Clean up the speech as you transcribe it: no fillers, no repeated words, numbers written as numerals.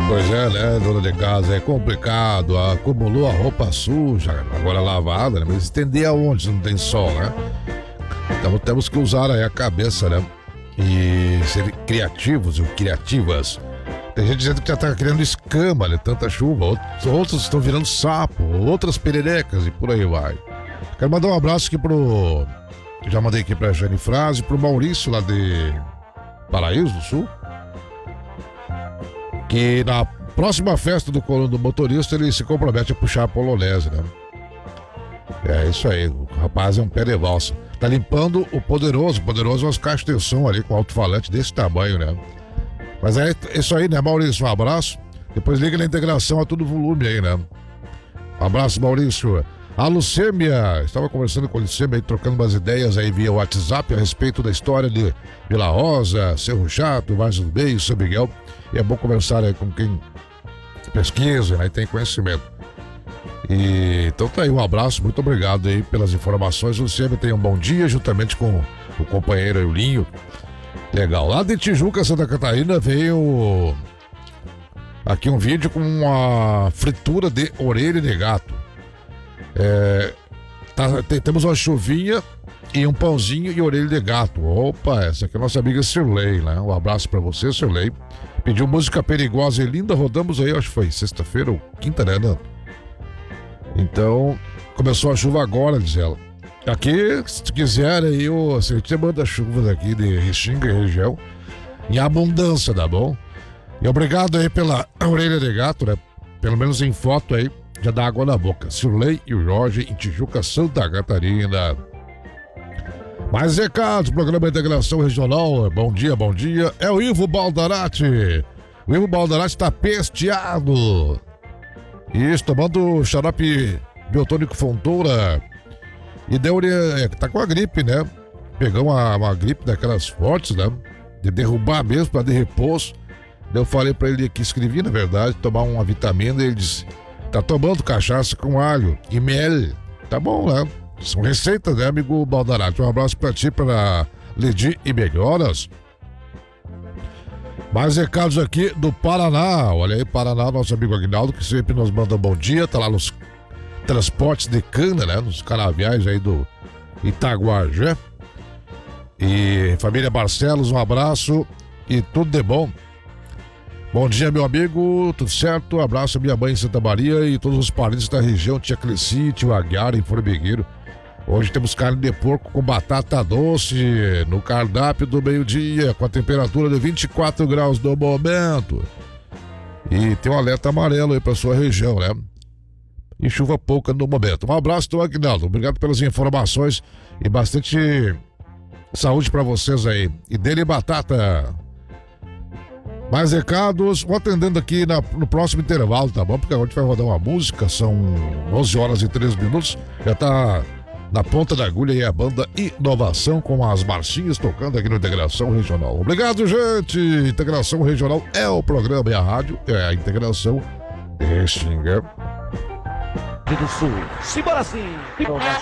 Pois é, né, dona de casa, é complicado, acumulou a roupa suja, agora lavada, né, mas estender aonde se não tem sol, né? Então temos que usar aí a cabeça, né? E ser criativos e criativas. Tem gente dizendo que já tá criando escama, né? Tanta chuva, outros estão virando sapo, outras pererecas e por aí vai. Quero mandar um abraço aqui pro... Já mandei aqui pra Jane Frase, pro Maurício lá de Paraíso do Sul, que na próxima festa do colono do motorista ele se compromete a puxar a polonese, né? É isso aí, o rapaz é um pé de valsa. Tá limpando o poderoso é umas caixas de som ali com alto-falante desse tamanho, né? Mas é isso aí, né, Maurício? Um abraço. Depois liga na integração a todo volume aí, né? Um abraço, Maurício. A Lucêmia, estava conversando com a Lucêmia aí, trocando umas ideias aí via WhatsApp a respeito da história de Vila Rosa, Cerro Chato, Vargem do Meio, São Miguel. E é bom conversar aí com quem pesquisa, né, e tem conhecimento. E então tá aí, um abraço, muito obrigado aí pelas informações. Lucêmia, tenha um bom dia, juntamente com o companheiro Eulinho. Legal. Lá de Tijuca, Santa Catarina, veio aqui um vídeo com uma fritura de orelha de gato. Temos uma chuvinha e um pãozinho e orelha de gato. Opa, essa aqui é a nossa amiga Sirlei, né? Um abraço pra você, Sirlei. Pediu música perigosa e linda, rodamos aí, acho que foi sexta-feira ou quinta, né, Nando? Então, começou a chuva agora, diz ela. Aqui, se tu quiser, aí a gente manda chuvas aqui de Restinga e região em abundância, tá bom? E obrigado aí pela orelha de gato, né? Pelo menos em foto aí, já dá água na boca. Sirlei e o Jorge em Tijuca, Santa Catarina. Mais recados, programa de integração regional. Bom dia, bom dia. É o Ivo Baldarati. O Ivo Baldarati está pesteado. Isso, tomando xarope biotônico Fontoura. E deu, tá com a gripe, né? Pegou uma gripe daquelas fortes, né? De derrubar mesmo, para de repouso. Eu falei pra ele que escrevi, na verdade, tomar uma vitamina. E ele disse: tá tomando cachaça com alho e mel. Tá bom, né? São receitas, né, amigo Baldarati? Um abraço pra ti, pra Ledi e melhoras. Mais recados aqui do Paraná. Olha aí, Paraná, nosso amigo Aguinaldo, que sempre nos manda um bom dia. Tá lá nos transportes de cana, né? Nos canaviais aí do Itaguajé. E família Barcelos, um abraço e tudo de bom. Bom dia, meu amigo, tudo certo? Um abraço à minha mãe em Santa Maria e todos os parentes da região, tia Cleci, tio Aguiar em Formigueiro. Hoje temos carne de porco com batata doce no cardápio do meio-dia, com a temperatura de 24 graus no momento. E tem um alerta amarelo aí pra sua região, né? E chuva pouca no momento. Um abraço, Tom Aguinaldo. Obrigado pelas informações e bastante saúde pra vocês aí. E dele batata. Mais recados, vou atendendo aqui no próximo intervalo, tá bom? Porque agora a gente vai rodar uma música, são 11 horas e 3 minutos, já tá na ponta da agulha aí a banda Inovação com as marchinhas tocando aqui no Integração Regional. Obrigado, gente! Integração Regional é o programa e a rádio é a Integração Restinga do Sul. Simbora sim!